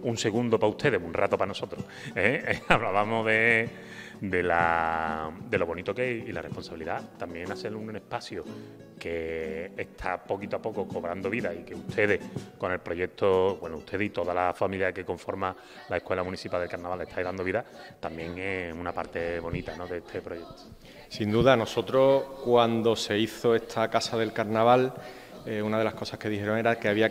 un segundo para ustedes, un rato para nosotros. Hablábamos de lo bonito que es y la responsabilidad. También hacer un espacio que está poquito a poco cobrando vida y que ustedes, con el proyecto, bueno, ustedes y toda la familia que conforma la Escuela Municipal del Carnaval le estáis dando vida, también es una parte bonita, ¿no?, de este proyecto. Sin duda, nosotros cuando se hizo esta Casa del Carnaval, una de las cosas que dijeron era que había